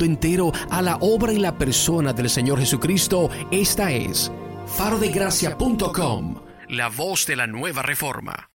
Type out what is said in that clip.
mundo entero a la obra y la persona del Señor Jesucristo, esta es farodegracia.com, la voz de la nueva reforma.